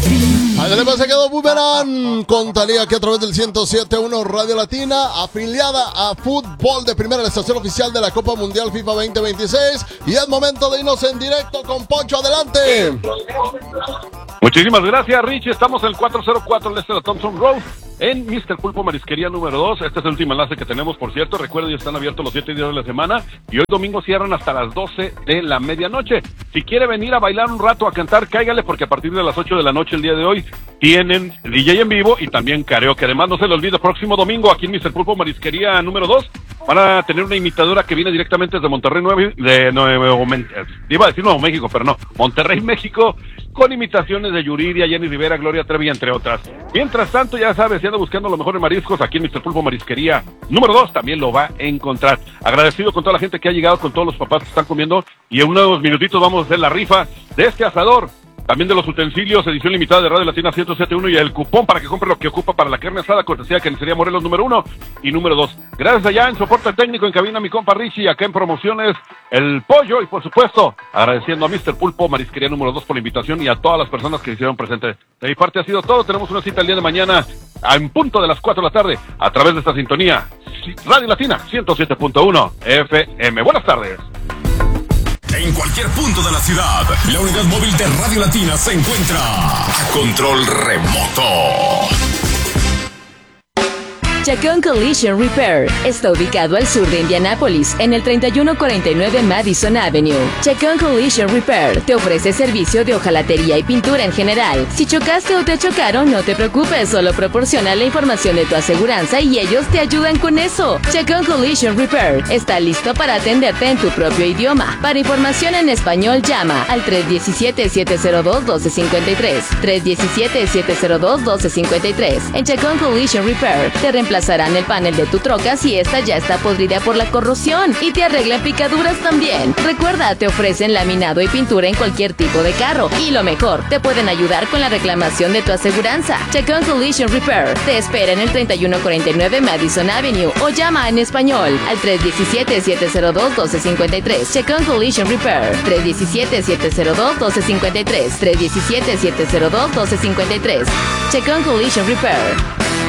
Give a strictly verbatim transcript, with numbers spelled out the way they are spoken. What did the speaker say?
Además se quedó Boomerang con Talía aquí a través del ciento siete punto uno Radio Latina, afiliada a Fútbol de Primera, la estación oficial de la Copa Mundial FIFA veinte veintiséis. Y es momento de irnos en directo con Poncho. Adelante. Muchísimas gracias, Rich. Estamos en el cuatrocientos cuatro al este de Thompson Road, en míster Pulpo Marisquería número dos. Este es el último enlace que tenemos, por cierto. Recuerden, ya están abiertos los siete días de la semana y hoy domingo cierran hasta las doce de la medianoche. Si quiere venir a bailar un rato, a cantar, cáigale, porque a partir de las ocho de la noche el día de hoy tienen D J en vivo y también karaoke. Además, no se le olvide, próximo domingo aquí en míster Pulpo Marisquería número dos van a tener una imitadora que viene directamente desde Monterrey, Nuevo, de Nuevo, iba a decir Nuevo México, pero no, Monterrey, México, con imitaciones de Yuridia, Jenny Rivera, Gloria Trevi, entre otras. Mientras tanto, ya sabes, si anda buscando los mejores mariscos, aquí en míster Pulpo Marisquería número dos también lo va a encontrar. Agradecido con toda la gente que ha llegado, con todos los papás que están comiendo, y en unos minutitos vamos a hacer la rifa de este asador, también de los utensilios, edición limitada de Radio Latina ciento siete punto uno, y el cupón para que compre lo que ocupa para la carne asada, cortesía de Carnicería Morelos número uno y número dos. Gracias allá en soporte técnico en cabina mi compa Richie, acá en promociones el pollo, y por supuesto agradeciendo a míster Pulpo Marisquería número dos por la invitación y a todas las personas que hicieron presente. De mi parte ha sido todo. Tenemos una cita el día de mañana en punto de las cuatro de la tarde a través de esta sintonía Radio Latina ciento siete punto uno F M. Buenas tardes. En cualquier punto de la ciudad, la unidad móvil de Radio Latina se encuentra a control remoto. Chacón Collision Repair está ubicado al sur de Indianápolis, en el treinta y uno cuarenta y nueve Madison Avenue. Chacón Collision Repair te ofrece servicio de hojalatería y pintura en general. Si chocaste o te chocaron, no te preocupes, solo proporciona la información de tu aseguranza y ellos te ayudan con eso. Chacón Collision Repair está listo para atenderte en tu propio idioma. Para información en español, llama al tres uno siete, siete cero dos, uno dos cinco tres, tres uno siete, siete cero dos, uno dos cinco tres. En Chacón Collision Repair te reemplazarán el panel de tu troca si esta ya está podrida por la corrosión y te arreglan picaduras también. Recuerda, te ofrecen laminado y pintura en cualquier tipo de carro, y lo mejor, te pueden ayudar con la reclamación de tu aseguranza. Chacón Collision Repair te espera en el treinta y uno cuarenta y nueve Madison Avenue o llama en español al tres uno siete, siete cero dos, uno dos cinco tres. Chacón Collision Repair tres uno siete, siete cero dos, uno dos cinco tres, tres uno siete, siete cero dos, uno dos cinco tres. Chacón Collision Repair.